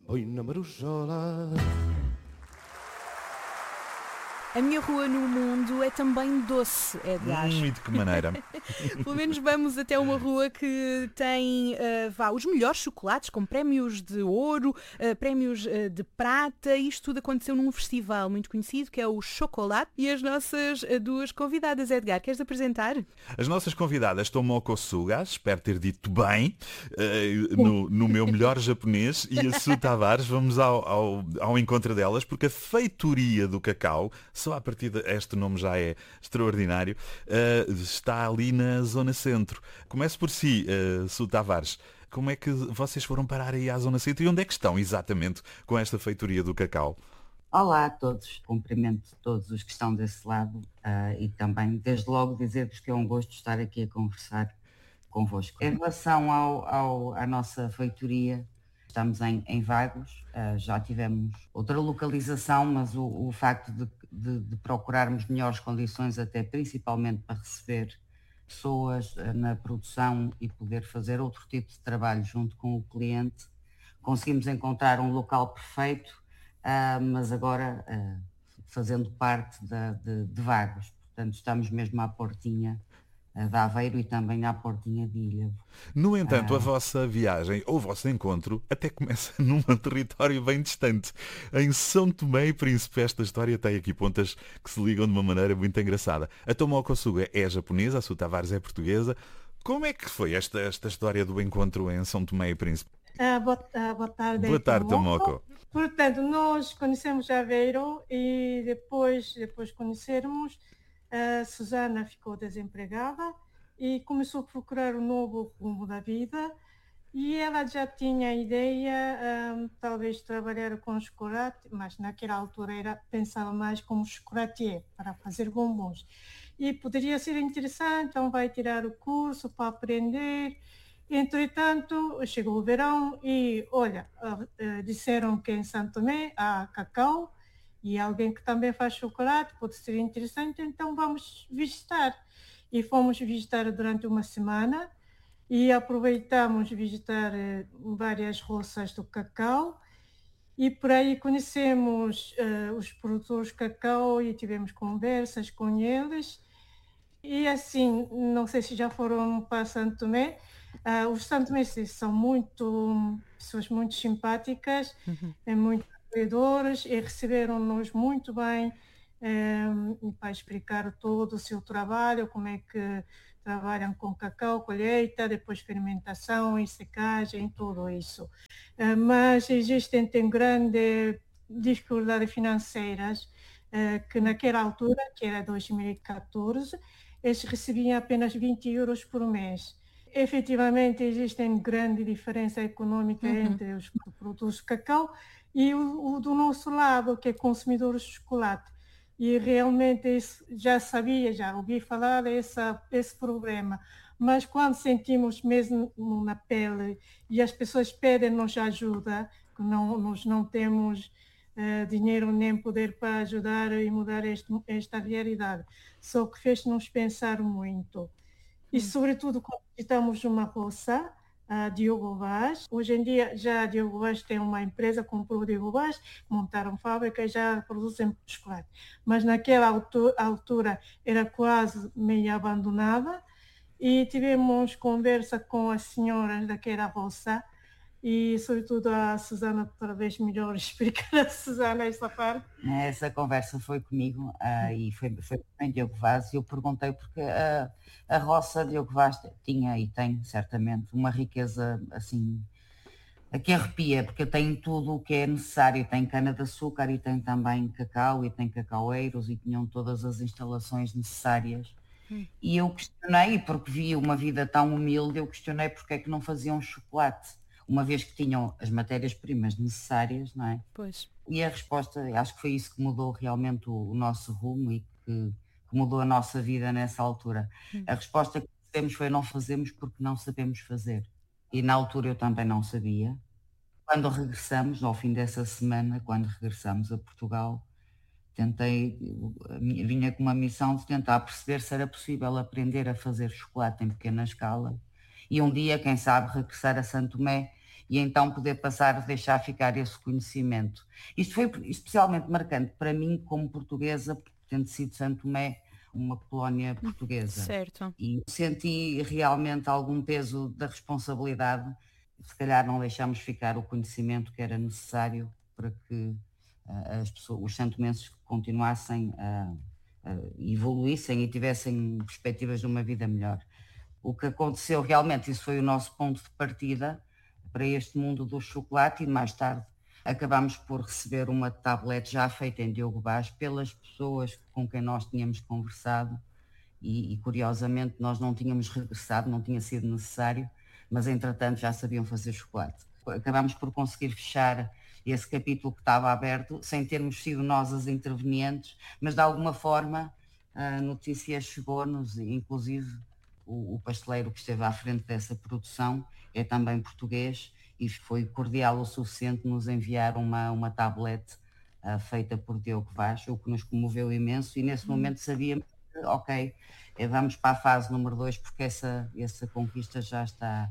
Oi, na marujola. A minha rua no mundo é também doce, Edgar. E de que maneira? Pelo menos vamos até uma rua que tem os melhores chocolates, com prémios de ouro, prémios de prata. Isto tudo aconteceu num festival muito conhecido, que é o Chocolate. E as nossas duas convidadas, Edgar, queres apresentar? As nossas convidadas Tomoko Sugas, espero ter dito bem, no meu melhor japonês, e a Su Tavares. Vamos ao encontro delas, porque a feitoria do cacau, só a partir este nome já é extraordinário, está ali na zona centro. Começo por si, Su Tavares. Como é que vocês foram parar aí à zona centro e onde é que estão exatamente com esta feitoria do cacau? Olá a todos, cumprimento todos os que estão desse lado e também, desde logo, dizer-vos que é um gosto estar aqui a conversar convosco. Em relação à nossa feitoria, estamos em Vagos, já tivemos outra localização, mas o facto de procurarmos melhores condições, até principalmente para receber pessoas na produção e poder fazer outro tipo de trabalho junto com o cliente, conseguimos encontrar um local perfeito, mas agora fazendo parte de Vagos. Portanto, estamos mesmo à portinha de Aveiro e também à portinha de Ilha. No entanto, a vossa viagem, ou o vosso encontro, até começa num território bem distante. Em São Tomé e Príncipe, esta história tem aqui pontas que se ligam de uma maneira muito engraçada. A Tomoko Suga é japonesa, a Su Tavares é portuguesa. Como é que foi esta história do encontro em São Tomé e Príncipe? Boa tarde. Boa tarde, Tomoko. Portanto, nós conhecemos Aveiro e depois conhecermos, a Susana ficou desempregada e começou a procurar um novo rumo da vida, e ela já tinha a ideia, talvez trabalhar com chocolate, mas naquela altura pensava mais como chocolatier, para fazer bombons. E poderia ser interessante, então vai tirar o curso para aprender. Entretanto, chegou o verão e, olha, disseram que em Santo Tomé há cacau e alguém que também faz chocolate, pode ser interessante, então vamos visitar. E fomos visitar durante uma semana e aproveitamos visitar várias roças do cacau e por aí conhecemos os produtores de cacau e tivemos conversas com eles. E assim, não sei se já foram para Santo Tomé, os santomenses são pessoas muito simpáticas, muito acolhedoras e receberam-nos muito bem para explicar todo o seu trabalho, como é que trabalham com cacau, colheita, depois fermentação e secagem, tudo isso. Mas tem grande dificuldades financeiras, que naquela altura, que era 2014, eles recebiam apenas 20 euros por mês. Efetivamente, existe grande diferença econômica entre os produtos de cacau e o do nosso lado, que é consumidores de chocolate. E realmente já ouvi falar desse problema. Mas quando sentimos mesmo na pele e as pessoas pedem-nos ajuda, que nós não temos dinheiro nem poder para ajudar e mudar esta realidade. Só que fez-nos pensar muito. E, sobretudo, quando visitamos uma roça, a Diogo Vaz. Hoje em dia, já a Diogo Vaz tem uma empresa, comprou o Diogo Vaz, montaram fábrica e já produzem chocolate. Mas naquela altura era quase meio abandonada e tivemos conversa com as senhoras daquela roça e, sobretudo, a Susana, talvez melhor explicar a Susana essa parte. Essa conversa foi comigo e foi em Diogo Vaz, e eu perguntei porque a roça de Diogo Vaz tinha e tem certamente uma riqueza assim que arrepia, porque tem tudo o que é necessário, tem cana-de-açúcar e tem também cacau e tem cacaueiros e tinham todas as instalações necessárias. E eu questionei, porque vi uma vida tão humilde, eu questionei porque é que não faziam chocolate, uma vez que tinham as matérias-primas necessárias, não é? Pois. E a resposta, acho que foi isso que mudou realmente o nosso rumo e que mudou a nossa vida nessa altura. A resposta que recebemos foi: não fazemos porque não sabemos fazer. E na altura eu também não sabia. Quando regressamos, ao fim dessa semana, quando regressamos a Portugal, vinha com uma missão de tentar perceber se era possível aprender a fazer chocolate em pequena escala. E um dia, quem sabe, regressar a Santo Tomé e então poder deixar ficar esse conhecimento. Isto foi especialmente marcante para mim como portuguesa, porque tendo sido Santo Tomé uma colónia portuguesa. Certo. E senti realmente algum peso da responsabilidade. Se calhar não deixámos ficar o conhecimento que era necessário para que os santomenses continuassem evoluíssem e tivessem perspectivas de uma vida melhor. O que aconteceu realmente, isso foi o nosso ponto de partida para este mundo do chocolate, e mais tarde acabámos por receber uma tablet já feita em Diogo Vaz pelas pessoas com quem nós tínhamos conversado e curiosamente nós não tínhamos regressado, não tinha sido necessário, mas entretanto já sabiam fazer chocolate. Acabámos por conseguir fechar esse capítulo que estava aberto, sem termos sido nós as intervenientes, mas de alguma forma a notícia chegou-nos, inclusive o pasteleiro que esteve à frente dessa produção é também português e foi cordial o suficiente nos enviar uma tablet feita por Diogo Vaz, o que nos comoveu imenso, e nesse momento sabíamos que, ok, vamos para a fase número 2 porque essa conquista já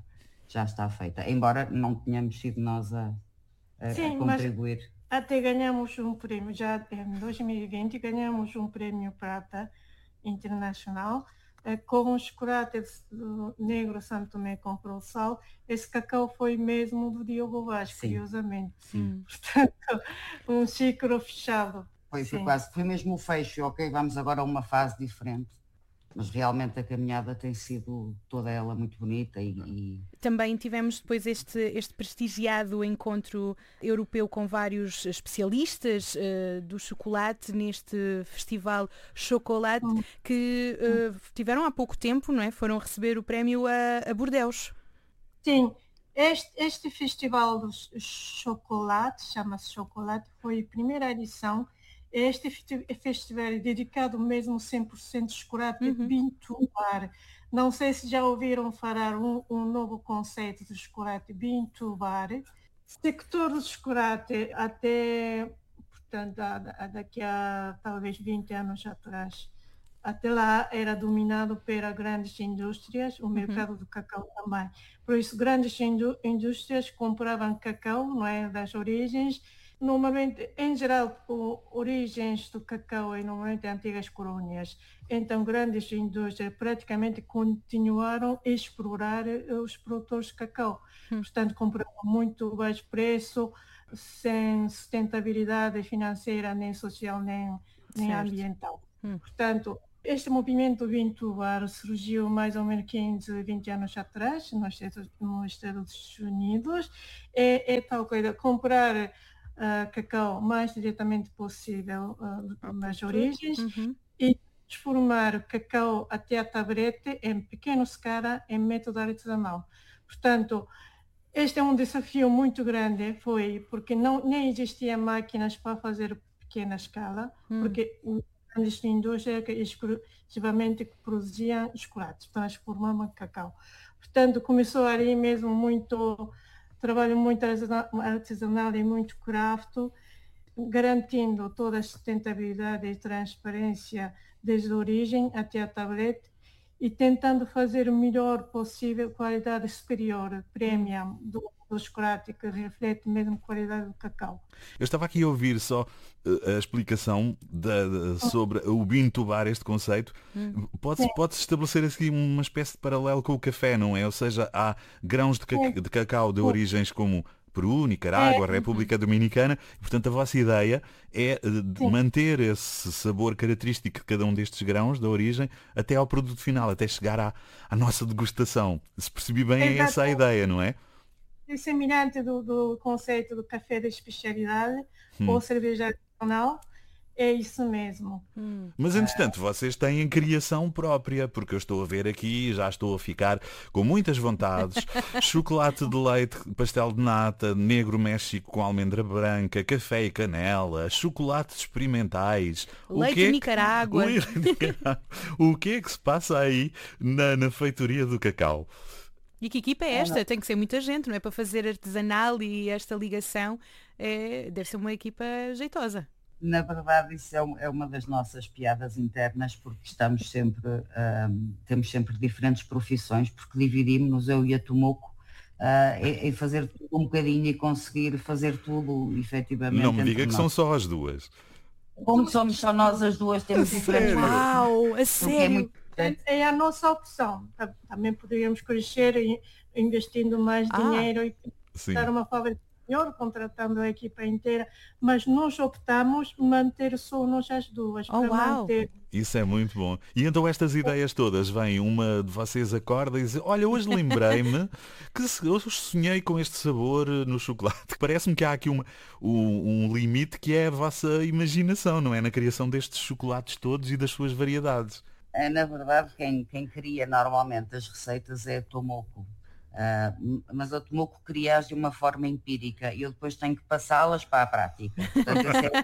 está feita, embora não tenhamos sido nós a contribuir. Mas até ganhamos um prêmio, já em 2020 ganhamos um prêmio prata internacional com o chocolate negro Santo Tomé com Produção. Esse cacau foi mesmo do Diogo Vaz, curiosamente. Sim. Portanto, um ciclo fechado. Foi mesmo o fecho, ok, vamos agora a uma fase diferente. Mas realmente a caminhada tem sido toda ela muito bonita e... Também tivemos depois este prestigiado encontro europeu com vários especialistas do chocolate neste festival Chocolate que tiveram há pouco tempo, não é? Foram receber o prémio a Bordeaux. Sim, este festival do chocolate, chama-se Chocolate, foi a primeira edição. Este festival é dedicado mesmo 100% de chocolate Bintubar. Não sei se já ouviram falar um novo conceito de chocolate Bintubar. O sector do chocolate até, portanto, daqui a talvez 20 anos atrás, até lá era dominado pelas grandes indústrias, o mercado do cacau também. Por isso, grandes indústrias compravam cacau, não é, das origens. Normalmente, em geral, origens do cacau e normalmente antigas colônias. Então, grandes indústrias praticamente continuaram a explorar os produtores de cacau. Portanto, compravam muito baixo preço, sem sustentabilidade financeira, nem social, nem ambiental. Portanto, este movimento Bintubar surgiu mais ou menos 15, 20 anos atrás, nos Estados Unidos. É tal coisa, comprar cacau mais diretamente possível nas origens e transformar o cacau até a tablete em pequena escala em método artesanal. Portanto, este é um desafio muito grande, porque nem existiam máquinas para fazer pequena escala, porque os grandes indústrias exclusivamente produziam chocolates, transformavam cacau. Portanto, começou ali mesmo trabalho muito artesanal e muito craft, garantindo toda a sustentabilidade e transparência desde a origem até a tablete e tentando fazer o melhor possível, qualidade superior, premium do chocolate, que reflete mesmo a qualidade do cacau. Eu estava aqui a ouvir só a explicação sobre o Bintubar, este conceito. Pode-se estabelecer aqui uma espécie de paralelo com o café, não é? Ou seja, há grãos de cacau de origens como Peru, Nicarágua, República Dominicana, e, portanto a vossa ideia é de manter esse sabor característico de cada um destes grãos da origem até ao produto final, até chegar à nossa degustação. Se percebi bem, é essa a ideia, não é? É semelhante do conceito do café de especialidade ou cerveja artesanal, é isso mesmo. Mas, entretanto, vocês têm criação própria, porque eu estou a ver aqui, já estou a ficar com muitas vontades. Chocolate de leite, pastel de nata, negro México com almendra branca, café e canela, chocolates experimentais. Leite de Nicarágua. O que é que se passa aí na feitoria do cacau? E que equipa é esta? Tem que ser muita gente, não é? Para fazer artesanal e esta ligação, deve ser uma equipa jeitosa. Na verdade, isso é uma das nossas piadas internas, porque estamos sempre, temos sempre diferentes profissões, porque dividimos-nos, eu e a Tomoko, e fazer tudo um bocadinho e conseguir fazer tudo efetivamente. Não me entre diga que nós. são só as duas. Como somos só nós as duas, temos diferentes sério? Uau, a o que é sério? muito importante. É a nossa opção. Também poderíamos crescer investindo mais dinheiro e Sim. dar uma fábrica melhor, contratando a equipa inteira, mas nós optamos manter só nós as duas, Oh, para uau. manter. Isso é muito bom. E então estas ideias todas vêm, uma de vocês acorda e diz, olha, hoje lembrei-me que eu sonhei com este sabor no chocolate. Parece-me que há aqui um limite que é a vossa imaginação, não é? Na criação destes chocolates todos e das suas variedades. Na verdade, quem cria normalmente as receitas é a Tomoko. Mas a Tomoko cria-as de uma forma empírica e eu depois tenho que passá-las para a prática. Portanto,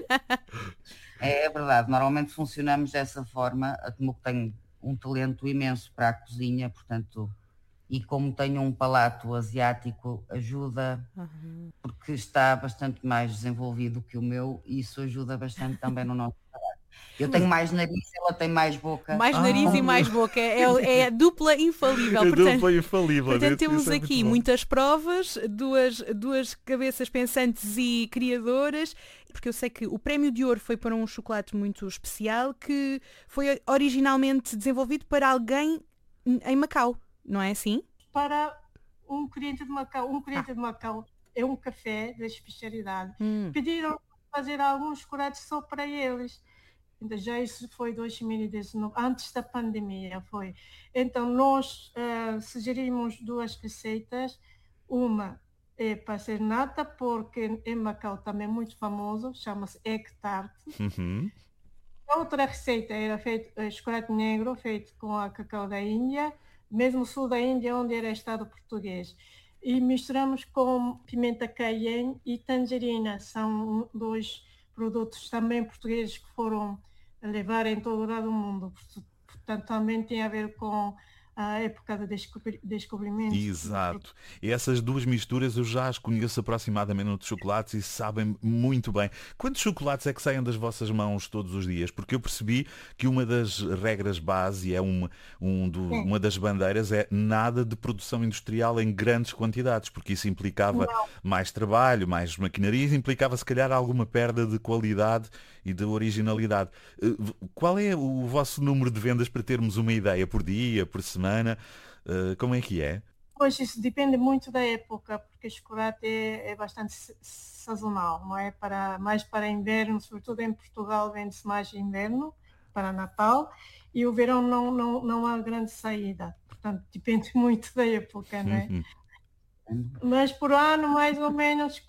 é verdade, normalmente funcionamos dessa forma. A Tomoko tem um talento imenso para a cozinha, portanto, e como tenho um palato asiático, ajuda, porque está bastante mais desenvolvido que o meu, e isso ajuda bastante também no nosso trabalho. Eu tenho mais nariz, ela tem mais boca. Mais nariz e mais boca. É dupla infalível. É Portanto, dupla infalível. portanto Isso temos é muito aqui bom. muitas provas, duas cabeças pensantes e criadoras, porque eu sei que o prémio de ouro foi para um chocolate muito especial que foi originalmente desenvolvido para alguém em Macau, não é assim? Para um cliente de Macau. Um cliente de Macau é um café de especialidade. Pediram fazer alguns chocolates só para eles. Então, já isso foi 2019, antes da pandemia foi. Então nós sugerimos duas receitas. Uma é para ser nata, porque em Macau também é muito famoso, chama-se Egg Tart. Uhum. A outra receita era feito chocolate negro, feito com a cacau da Índia, mesmo sul da Índia, onde era estado português. E misturamos com pimenta cayenne e tangerina. São dois produtos também portugueses que foram levar em todo o lado do mundo. Portanto, também tem a ver com a época de descobrimento. Exato. E essas duas misturas eu já as conheço aproximadamente no de chocolates e sabem muito bem. Quantos chocolates é que saem das vossas mãos todos os dias? Porque eu percebi que uma das regras base e é uma das bandeiras é nada de produção industrial em grandes quantidades, porque isso implicava mais trabalho, mais maquinaria, e implicava se calhar alguma perda de qualidade e de originalidade. Qual é o vosso número de vendas para termos uma ideia por dia, por semana? Como é que é? Pois isso depende muito da época, porque o chocolate é bastante sazonal, não é? Mais para inverno, sobretudo em Portugal vende-se mais inverno, para Natal, e o verão não há grande saída. Portanto, depende muito da época, não é? Mas por ano, mais ou menos,